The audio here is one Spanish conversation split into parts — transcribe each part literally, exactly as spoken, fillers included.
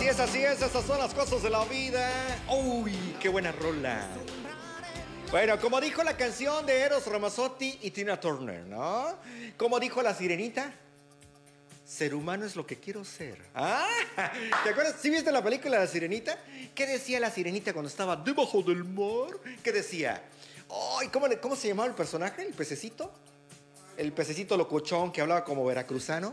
es, así es, esas son las cosas de la vida. Uy, qué buena rola. Bueno, como dijo la canción de Eros Ramazzotti y Tina Turner, ¿no? Como dijo la sirenita, ser humano es lo que quiero ser. ¿Ah? ¿Te acuerdas? ¿Sí viste la película de la sirenita? ¿Qué decía la sirenita cuando estaba debajo del mar? ¿Qué decía? Ay, ¿cómo, le- ¿cómo se llamaba el personaje? ¿El pececito? El pececito locochón que hablaba como veracruzano.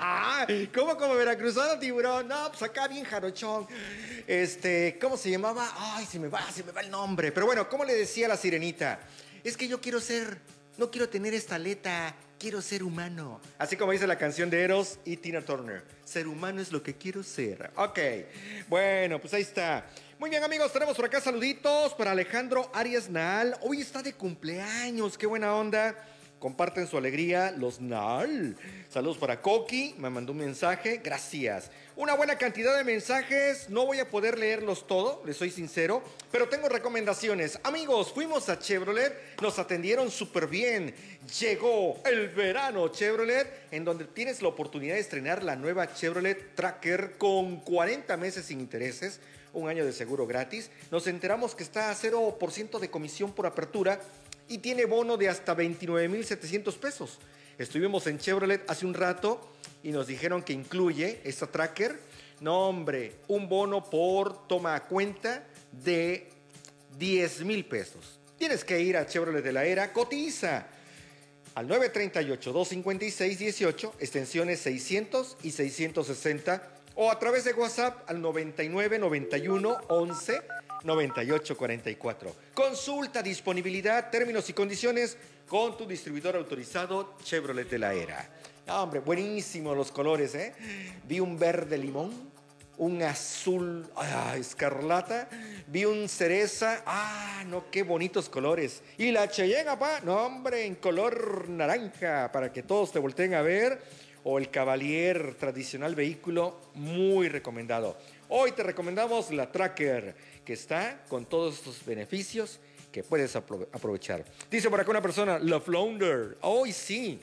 ¿Cómo como veracruzano, tiburón? No, pues acá bien jarochón. Este, ¿cómo se llamaba? Ay, se me va, se me va el nombre. Pero bueno, ¿cómo le decía a la sirenita? Es que yo quiero ser, no quiero tener esta aleta, quiero ser humano. Así como dice la canción de Eros y Tina Turner. Ser humano es lo que quiero ser. Ok, bueno, pues ahí está. Muy bien, amigos, tenemos por acá saluditos para Alejandro Arias Naal. Hoy está de cumpleaños, qué buena onda. Comparten su alegría los Naal. Saludos para Coqui, me mandó un mensaje, gracias. Una buena cantidad de mensajes, no voy a poder leerlos todos, les soy sincero, pero tengo recomendaciones. Amigos, fuimos a Chevrolet, nos atendieron súper bien. Llegó el verano Chevrolet, en donde tienes la oportunidad de estrenar la nueva Chevrolet Tracker con cuarenta meses sin intereses, un año de seguro gratis. Nos enteramos que está a cero por ciento de comisión por apertura y tiene bono de hasta veintinueve mil setecientos pesos. Estuvimos en Chevrolet hace un rato y nos dijeron que incluye esta Tracker. No, hombre, un bono por toma a cuenta de diez mil pesos. Tienes que ir a Chevrolet de la Era, cotiza al nueve tres ocho, dos cinco seis, uno ocho, extensiones seiscientos y seiscientos sesenta, o a través de WhatsApp al noventa y nueve, noventa y uno, once, noventa y ocho, cuarenta y cuatro. Consulta disponibilidad, términos y condiciones con tu distribuidor autorizado Chevrolet de la Era. No, hombre, buenísimos los colores, ¿eh? Vi un verde limón, un azul ah, escarlata, vi un cereza, ah, no, qué bonitos colores. Y la Cheyenne, papá, no, hombre, en color naranja, para que todos te volteen a ver. O el Cavalier, tradicional vehículo, muy recomendado. Hoy te recomendamos la Tracker, que está con todos estos beneficios que puedes apro- aprovechar. Dice por acá una persona, la Flounder. Hoy sí.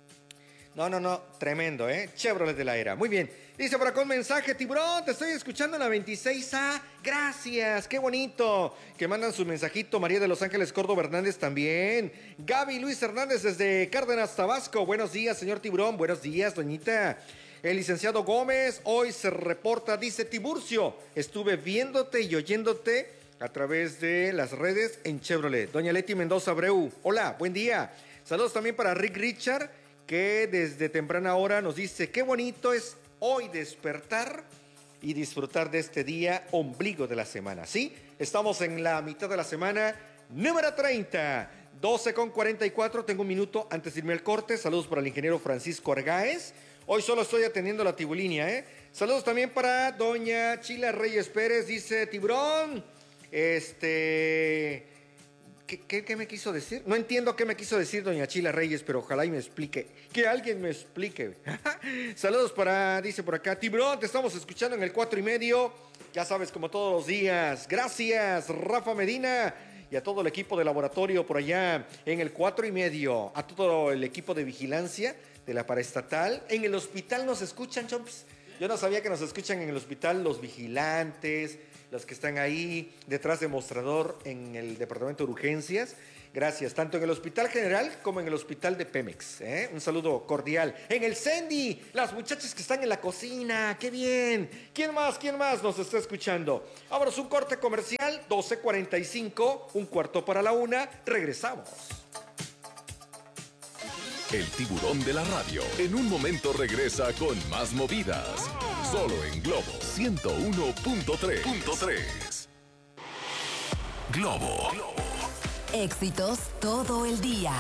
No, no, no, tremendo, ¿eh? Chevrolet de la Era. Muy bien. Dice por acá un mensaje, tiburón, te estoy escuchando en la veintiséis A. Gracias, qué bonito. Que mandan su mensajito. María de Los Ángeles Córdoba Hernández también. Gaby Luis Hernández desde Cárdenas, Tabasco. Buenos días, señor tiburón. Buenos días, doñita. El licenciado Gómez hoy se reporta, dice Tiburcio. Estuve viéndote y oyéndote a través de las redes en Chevrolet. Doña Leti Mendoza Abreu. Hola, buen día. Saludos también para Rick Richard, que desde temprana hora nos dice qué bonito es hoy despertar y disfrutar de este día ombligo de la semana. Sí, estamos en la mitad de la semana número treinta, doce con cuarenta y cuatro. Tengo un minuto antes de irme al corte. Saludos para el ingeniero Francisco Argáez. Hoy solo estoy atendiendo la tibulínea, ¿eh? Saludos también para doña Chila Reyes Pérez. Dice, tiburón, este... ¿Qué, qué, ¿Qué me quiso decir? No entiendo qué me quiso decir doña Chila Reyes, pero ojalá y me explique. Que alguien me explique. Saludos para, dice por acá, tiburón, te estamos escuchando en el cuatro y medio. Ya sabes, como todos los días. Gracias, Rafa Medina. Y a todo el equipo de laboratorio por allá en el cuatro y medio. A todo el equipo de vigilancia de la paraestatal. En el hospital nos escuchan, chomps. Yo no sabía que nos escuchan en el hospital los vigilantes, los que están ahí detrás de mostrador en el departamento de urgencias. Gracias, tanto en el Hospital General como en el Hospital de Pemex, ¿eh? Un saludo cordial. En el Sendy, las muchachas que están en la cocina, ¡qué bien! ¿Quién más, quién más nos está escuchando? Vámonos, un corte comercial, doce cuarenta y cinco, un cuarto para la una, regresamos. El tiburón de la radio, en un momento regresa con más movidas. Solo en Globo ciento uno punto tres. Globo. Éxitos todo el día.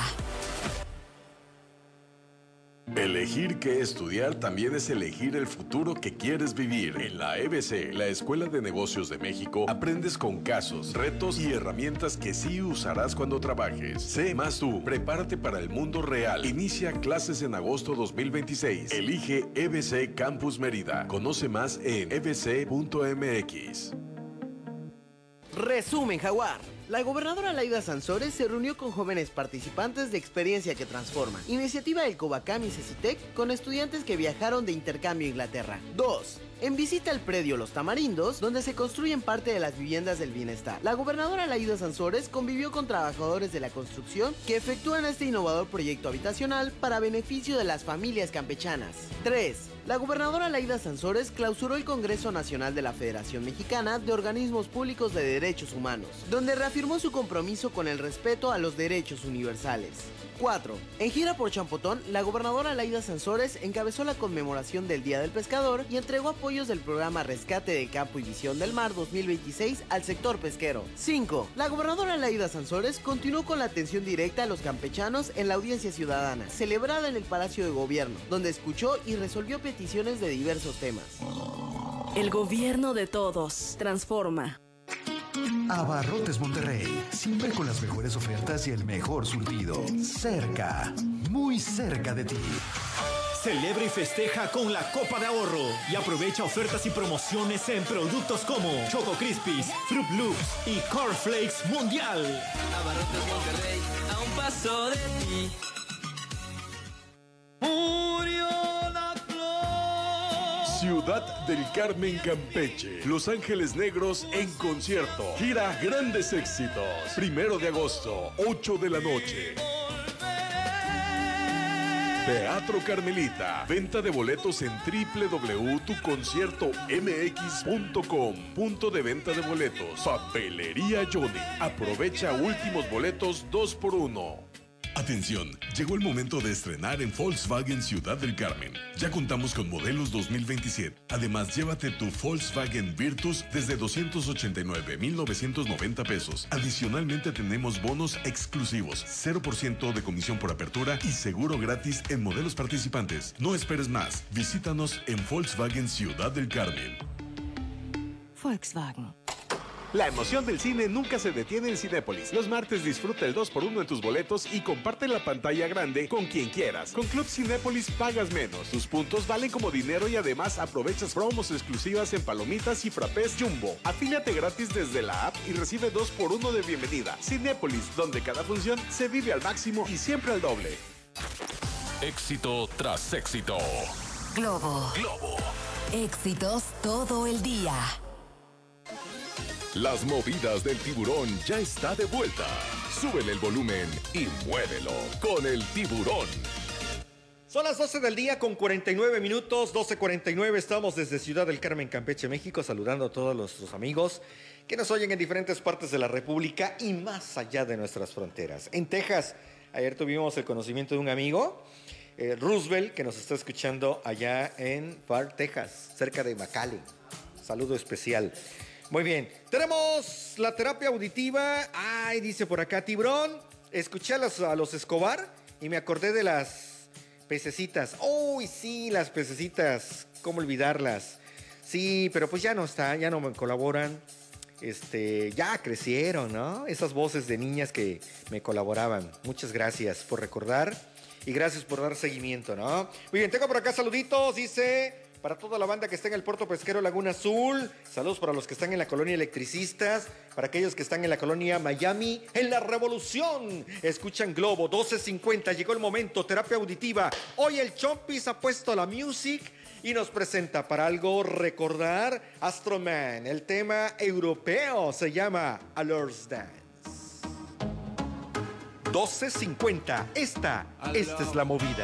Elegir qué estudiar también es elegir el futuro que quieres vivir. En la E B C, la Escuela de Negocios de México, aprendes con casos, retos y herramientas que sí usarás cuando trabajes. Sé más tú, prepárate para el mundo real. Inicia clases en agosto dos mil veintiséis. Elige E B C Campus Mérida. Conoce más en e b c punto m x. Resumen Jaguar. La gobernadora Laida Sansores se reunió con jóvenes participantes de Experiencia que Transforma, iniciativa del Covacam y Cecitec, con estudiantes que viajaron de intercambio a Inglaterra. dos. En visita al predio Los Tamarindos, donde se construyen parte de las viviendas del bienestar. La gobernadora Laida Sansores convivió con trabajadores de la construcción que efectúan este innovador proyecto habitacional para beneficio de las familias campechanas. tres. La gobernadora Laida Sansores clausuró el Congreso Nacional de la Federación Mexicana de Organismos Públicos de Derechos Humanos, donde reafirmó su compromiso con el respeto a los derechos universales. cuatro. En gira por Champotón, la gobernadora Laida Sansores encabezó la conmemoración del Día del Pescador y entregó apoyos del programa Rescate de Campo y Visión del Mar dos mil veintiséis al sector pesquero. cinco. La gobernadora Laida Sansores continuó con la atención directa a los campechanos en la audiencia ciudadana, celebrada en el Palacio de Gobierno, donde escuchó y resolvió peticiones de diversos temas. El gobierno de todos. Transforma. Abarrotes Monterrey, siempre con las mejores ofertas y el mejor surtido. Cerca, muy cerca de ti. Celebra y festeja con la Copa de Ahorro y aprovecha ofertas y promociones en productos como Choco Crispies, Fruit Loops y Cornflakes Mundial. Abarrotes Monterrey, a un paso de ti. Murió la flor. Ciudad del Carmen, Campeche. Los Ángeles Negros en concierto. Gira Grandes Éxitos. Primero de agosto, ocho de la noche. Teatro Carmelita. Venta de boletos en doble u doble u doble u punto tu concierto m x punto com. Punto de venta de boletos. Papelería Johnny. Aprovecha últimos boletos dos por uno. Atención, llegó el momento de estrenar en Volkswagen Ciudad del Carmen. Ya contamos con modelos dos mil veintisiete. Además, llévate tu Volkswagen Virtus desde doscientos ochenta y nueve mil novecientos noventa pesos. Adicionalmente tenemos bonos exclusivos, cero por ciento de comisión por apertura y seguro gratis en modelos participantes. No esperes más. Visítanos en Volkswagen Ciudad del Carmen. Volkswagen. La emoción del cine nunca se detiene en Cinépolis. Los martes disfruta el dos por uno en tus boletos y comparte la pantalla grande con quien quieras. Con Club Cinépolis pagas menos. Tus puntos valen como dinero y además aprovechas promos exclusivas en palomitas y frappés Jumbo. Afíliate gratis desde la app y recibe dos por uno de bienvenida. Cinépolis, donde cada función se vive al máximo y siempre al doble. Éxito tras éxito. Globo. Globo. Éxitos todo el día. Las movidas del tiburón ya está de vuelta. Súbele el volumen y muévelo con el tiburón. Son las doce del día con cuarenta y nueve minutos, doce cuarenta y nueve. Estamos desde Ciudad del Carmen, Campeche, México, saludando a todos nuestros amigos que nos oyen en diferentes partes de la República y más allá de nuestras fronteras. En Texas, ayer tuvimos el conocimiento de un amigo, eh, Roosevelt, que nos está escuchando allá en Far, Texas, cerca de McAllen. Saludo especial. Muy bien, tenemos la terapia auditiva. Ay, dice por acá, tiburón, escuché a los, a los Escobar y me acordé de las pececitas. Uy, sí, las pececitas, ¿cómo olvidarlas? Sí, pero pues ya no está, ya no me colaboran. Este, ya crecieron, ¿no? Esas voces de niñas que me colaboraban. Muchas gracias por recordar y gracias por dar seguimiento, ¿no? Muy bien, tengo por acá saluditos, dice... Para toda la banda que está en el Puerto Pesquero Laguna Azul. Saludos para los que están en la colonia Electricistas. Para aquellos que están en la colonia Miami. En la Revolución. Escuchan Globo doce cincuenta. Llegó el momento. Terapia auditiva. Hoy el Chompis ha puesto la music y nos presenta para algo recordar Astro Man. El tema europeo se llama Allures Dance. doce cincuenta. Esta, esta es la movida.